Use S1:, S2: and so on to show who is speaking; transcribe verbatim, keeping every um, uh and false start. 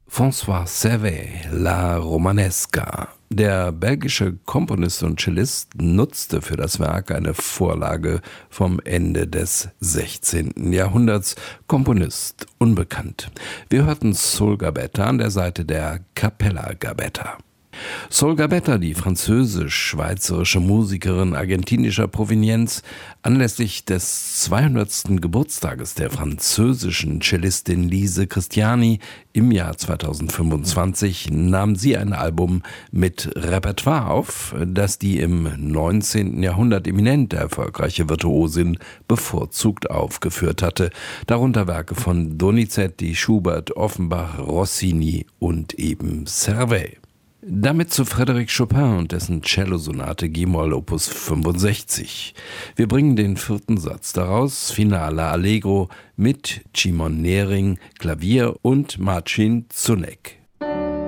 S1: François Servais, La Romanesca. Der belgische Komponist und Cellist nutzte für das Werk eine Vorlage vom Ende des sechzehnten. Jahrhunderts, Komponist unbekannt. Wir hörten Soul Gabetta an der Seite der Capella Gabetta. Soul Gabetta, die französisch-schweizerische Musikerin argentinischer Provenienz, anlässlich des zweihundertsten Geburtstages der französischen Cellistin Lise Christiani im Jahr zweitausendfünfundzwanzig nahm sie ein Album mit Repertoire auf, das die im neunzehnten. Jahrhundert eminent erfolgreiche Virtuosin bevorzugt aufgeführt hatte, darunter Werke von Donizetti, Schubert, Offenbach, Rossini und eben Servais. Damit zu Frédéric Chopin und dessen Cellosonate G-Moll Opus fünfundsechzig. Wir bringen den vierten Satz daraus, Finale Allegro mit Cimon Nering, Klavier und Marcin Zunek.